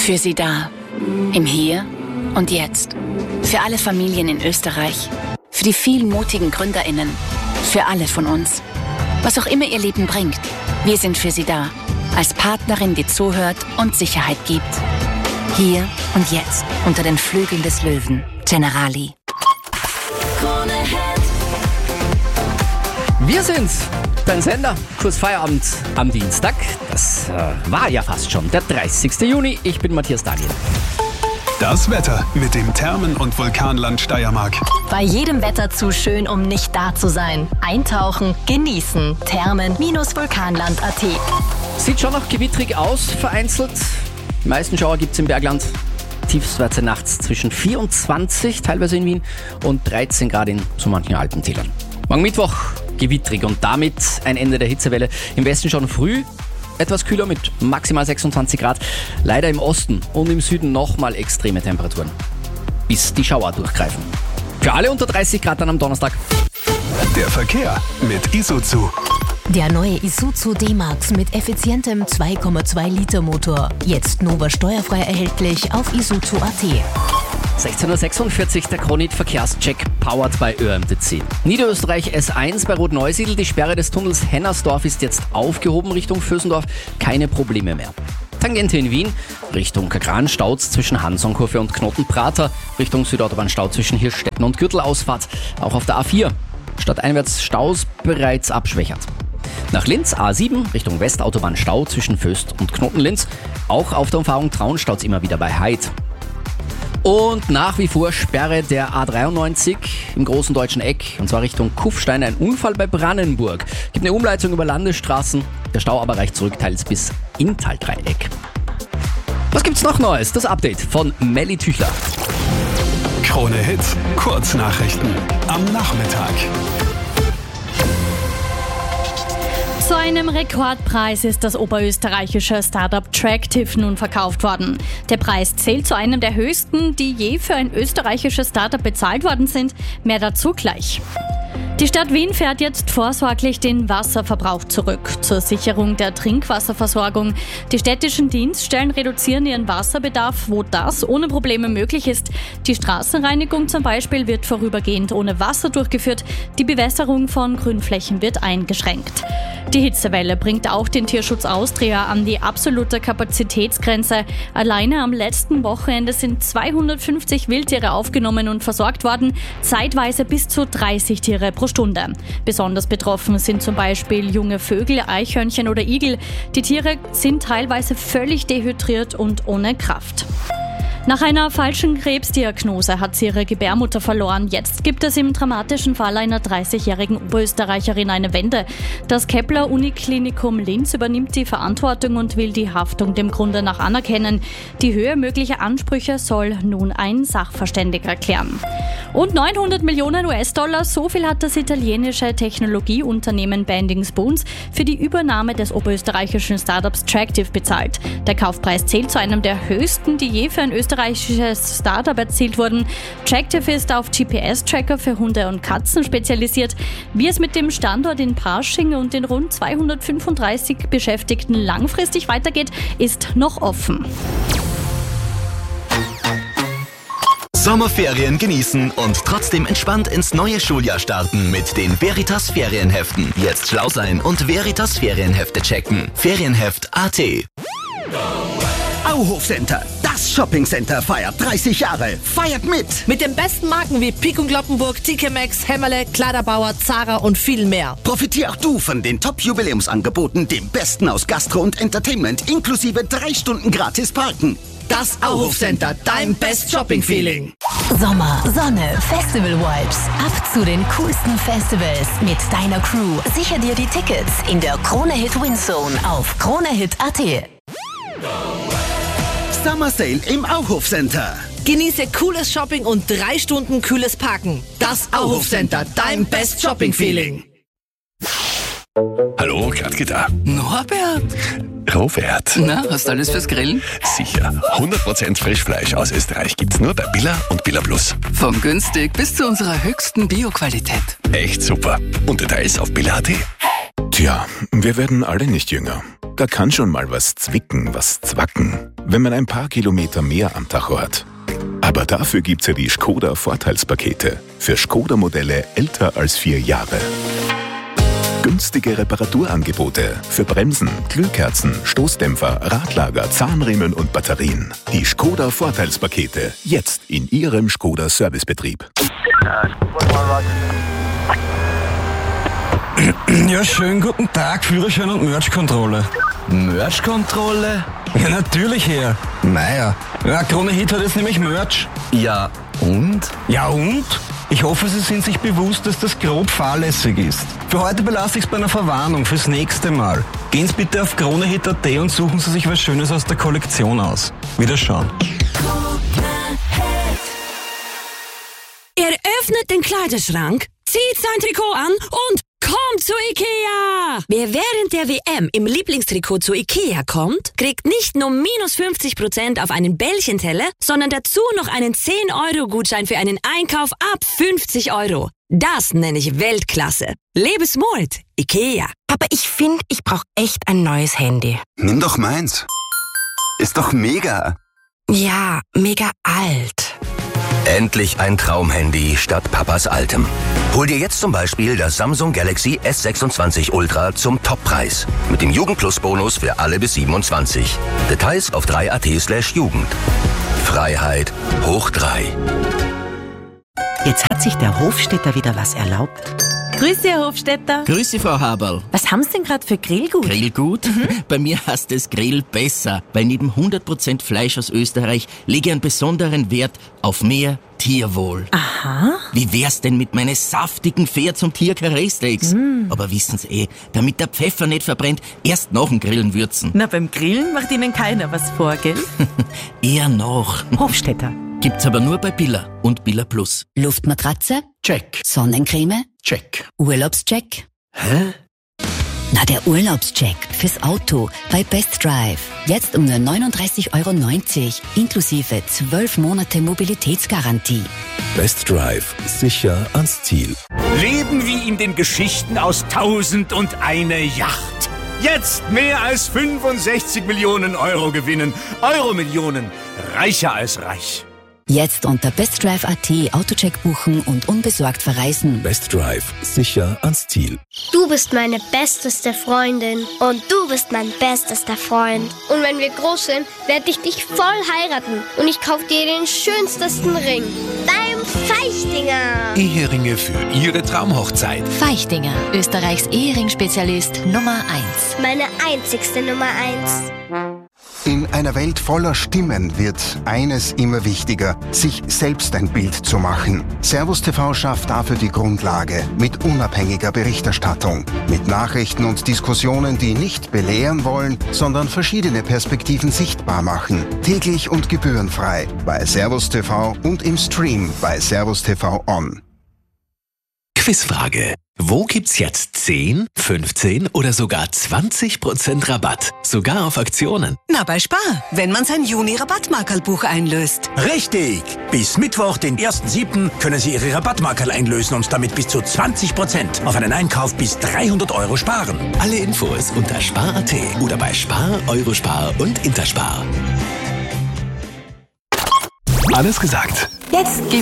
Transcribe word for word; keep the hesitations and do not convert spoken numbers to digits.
Für Sie da. Im Hier und Jetzt. Für alle Familien in Österreich. Für die vielen mutigen GründerInnen. Für alle von uns. Was auch immer Ihr Leben bringt. Wir sind für Sie da. Als Partnerin, die zuhört und Sicherheit gibt. Hier und jetzt. Unter den Flügeln des Löwen. Generali. Wir sind's, dein Sender. Kurz Feierabend am Dienstag. Das äh, war ja fast schon der dreißigsten Juni. Ich bin Matthias Daniel. Das Wetter mit dem Thermen- und Vulkanland Steiermark. Bei jedem Wetter zu schön, um nicht da zu sein. Eintauchen, genießen. Thermen-Vulkanland Punkt a t. Sieht schon noch gewittrig aus, vereinzelt. Die meisten Schauer gibt's im Bergland. Tiefstwerte nachts zwischen vierundzwanzig, teilweise in Wien, und dreizehn Grad in so manchen Alpentälern. Morgen Mittwoch gewittrig und damit ein Ende der Hitzewelle. Im Westen schon früh etwas kühler mit maximal sechsundzwanzig Grad. Leider im Osten und im Süden nochmal extreme Temperaturen, bis die Schauer durchgreifen. Für alle unter dreißig Grad dann am Donnerstag. Der Verkehr mit Isuzu. Der neue Isuzu D-Max mit effizientem zwei Komma zwei Liter Motor. Jetzt Nova steuerfrei erhältlich auf isuzu Punkt a t. sechzehn Uhr sechsundvierzig, der Kronit Verkehrscheck powered by Ö M T C. Niederösterreich S eins bei Rot-Neusiedl. Die Sperre des Tunnels Hennersdorf ist jetzt aufgehoben Richtung Vösendorf. Keine Probleme mehr. Tangente in Wien, Richtung Kagran staut's zwischen Hansonkurve und Knotenprater. Richtung Südautobahn-Stau zwischen Hirschstetten und Gürtelausfahrt. Auch auf der A vier. Stadteinwärts Staus bereits abschwächert. Nach Linz A sieben, Richtung Westautobahn-Stau zwischen Föst und Knoten-Linz. Auch auf der Umfahrung Traun staut's immer wieder bei Heid. Und nach wie vor Sperre der A dreiundneunzig im großen deutschen Eck, und zwar Richtung Kufstein, ein Unfall bei Brannenburg. Gibt eine Umleitung über Landesstraßen, der Stau aber reicht zurück teils bis Inntal-Dreieck. Was gibt's noch Neues? Das Update von Melly Tüchler. Krone Hits, Kurznachrichten am Nachmittag. Zu einem Rekordpreis ist das oberösterreichische Startup Tractive nun verkauft worden. Der Preis zählt zu einem der höchsten, die je für ein österreichisches Startup bezahlt worden sind. Mehr dazu gleich. Die Stadt Wien fährt jetzt vorsorglich den Wasserverbrauch zurück zur Sicherung der Trinkwasserversorgung. Die städtischen Dienststellen reduzieren ihren Wasserbedarf, wo das ohne Probleme möglich ist. Die Straßenreinigung zum Beispiel wird vorübergehend ohne Wasser durchgeführt. Die Bewässerung von Grünflächen wird eingeschränkt. Die Hitzewelle bringt auch den Tierschutz Austria an die absolute Kapazitätsgrenze. Alleine am letzten Wochenende sind zweihundertfünfzig Wildtiere aufgenommen und versorgt worden, zeitweise bis zu dreißig Tiere pro Stunde. Besonders betroffen sind zum Beispiel junge Vögel, Eichhörnchen oder Igel. Die Tiere sind teilweise völlig dehydriert und ohne Kraft. Nach einer falschen Krebsdiagnose hat sie ihre Gebärmutter verloren. Jetzt gibt es im dramatischen Fall einer dreißigjährigen Oberösterreicherin eine Wende. Das Kepler-Uniklinikum Linz übernimmt die Verantwortung und will die Haftung dem Grunde nach anerkennen. Die Höhe möglicher Ansprüche soll nun ein Sachverständiger klären. Und neunhundert Millionen U S-Dollar, so viel hat das italienische Technologieunternehmen Bending Spoons für die Übernahme des oberösterreichischen Startups Tractive bezahlt. Der Kaufpreis zählt zu einem der höchsten, die je für ein österreichisches Startup erzielt wurden. Tractive ist auf G P S-Tracker für Hunde und Katzen spezialisiert. Wie es mit dem Standort in Parsching und den rund zweihundertfünfunddreißig Beschäftigten langfristig weitergeht, ist noch offen. Sommerferien genießen und trotzdem entspannt ins neue Schuljahr starten mit den Veritas Ferienheften. Jetzt schlau sein und Veritas Ferienhefte checken. Ferienheft Punkt a t. Auhof Center, das Shoppingcenter feiert dreißig Jahre. Feiert mit! Mit den besten Marken wie Pik und Kloppenburg, T K Maxx, Hämmerle, Kleiderbauer, Zara und viel mehr. Profitier auch du von den Top-Jubiläumsangeboten, dem Besten aus Gastro und Entertainment, inklusive drei Stunden gratis Parken. Das Auhof Center, dein Best Shopping Feeling. Sommer, Sonne, Festival Vibes. Ab zu den coolsten Festivals mit deiner Crew. Sicher dir die Tickets in der Krone Hit Windzone auf kronehit Punkt a t. Summer Sale im Auhof Center. Genieße cooles Shopping und drei Stunden kühles Parken. Das Auhof Center, dein Best Shopping Feeling. Hallo, Gradke da. Norbert? Robert. Na, hast du alles fürs Grillen? Sicher. hundert Prozent Frischfleisch aus Österreich gibt's nur bei Billa und Billa Plus. Vom günstig bis zu unserer höchsten Bio-Qualität. Echt super. Und Details auf Billa Punkt a t. Tja, wir werden alle nicht jünger. Da kann schon mal was zwicken, was zwacken, wenn man ein paar Kilometer mehr am Tacho hat. Aber dafür gibt's ja die Skoda Vorteilspakete für Skoda-Modelle älter als vier Jahre. Günstige Reparaturangebote für Bremsen, Glühkerzen, Stoßdämpfer, Radlager, Zahnriemen und Batterien. Die Skoda Vorteilspakete jetzt in Ihrem Skoda Servicebetrieb. Ja, schönen guten Tag, Führerschein und Merch-Kontrolle. Merch-Kontrolle? Ja, natürlich, Herr. Naja, ja, Krone Hit hat jetzt nämlich Merch. Ja, und? Ja, und? Ich hoffe, Sie sind sich bewusst, dass das grob fahrlässig ist. Für heute belasse ich es bei einer Verwarnung fürs nächste Mal. Gehen Sie bitte auf kronehit punkt at und suchen Sie sich was Schönes aus der Kollektion aus. Wiederschauen. Er öffnet den Kleiderschrank, zieht sein Trikot an und kommt zu Ikea! Wer während der W M im Lieblingstrikot zu Ikea kommt, kriegt nicht nur minus fünfzig Prozent auf einen Bällchenteller, sondern dazu noch einen zehn Euro Gutschein für einen Einkauf ab fünfzig Euro. Das nenne ich Weltklasse. Lebensmut, Ikea. Aber ich finde, ich brauche echt ein neues Handy. Nimm doch meins. Ist doch mega. Ja, mega alt. Endlich ein Traumhandy statt Papas altem. Hol dir jetzt zum Beispiel das Samsung Galaxy S sechsundzwanzig Ultra zum Toppreis. Mit dem Jugendplus-Bonus für alle bis siebenundzwanzig. Details auf drei punkt at slash Jugend. Freiheit hoch drei. Jetzt hat sich der Hofstädter wieder was erlaubt. Grüße, Herr Hofstädter. Grüße, Frau Haberl. Was haben Sie denn gerade für Grillgut? Grillgut? Mhm. Bei mir heißt es Grill besser, weil neben hundert Prozent Fleisch aus Österreich lege ich einen besonderen Wert auf mehr Tierwohl. Aha. Wie wär's denn mit meinen saftigen Pferd zum Tier-Karree-Steaks? Mm. Aber wissen Sie eh, damit der Pfeffer nicht verbrennt, erst nach dem Grillen würzen. Na, beim Grillen macht Ihnen keiner was vor, gell? Eher noch. Hofstädter. Gibt's aber nur bei Billa und Billa Plus. Luftmatratze? Check. Sonnencreme? Check. Urlaubscheck? Hä? Na, der Urlaubscheck fürs Auto bei Best Drive. Jetzt um nur neununddreißig Euro neunzig, inklusive zwölf Monate Mobilitätsgarantie. Best Drive. Sicher ans Ziel. Leben wie in den Geschichten aus Tausend und eine Yacht. Jetzt mehr als fünfundsechzig Millionen Euro gewinnen. Euro-Millionen. Reicher als reich. Jetzt unter bestdrive punkt at Autocheck buchen und unbesorgt verreisen. Best Drive. Sicher ans Ziel. Du bist meine besteste Freundin. Und du bist mein bestester Freund. Und wenn wir groß sind, werde ich dich voll heiraten. Und ich kaufe dir den schönsten Ring. Beim Feichtinger. Eheringe für Ihre Traumhochzeit. Feichtinger, Österreichs Ehering-Spezialist Nummer eins. Meine einzigste Nummer eins. In einer Welt voller Stimmen wird eines immer wichtiger, sich selbst ein Bild zu machen. Servus T V schafft dafür die Grundlage mit unabhängiger Berichterstattung, mit Nachrichten und Diskussionen, die nicht belehren wollen, sondern verschiedene Perspektiven sichtbar machen. Täglich und gebührenfrei bei Servus T V und im Stream bei Servus T V On. Quizfrage. Wo gibt's jetzt zehn, fünfzehn oder sogar zwanzig Prozent Rabatt? Sogar auf Aktionen. Na, bei Spar, wenn man sein Juni-Rabattmarkerlbuch einlöst. Richtig! Bis Mittwoch, den ersten siebten können Sie Ihre Rabattmarkerl einlösen und damit bis zu zwanzig Prozent auf einen Einkauf bis dreihundert Euro sparen. Alle Infos unter spar punkt at oder bei Spar, Eurospar und Interspar. Alles gesagt. Jetzt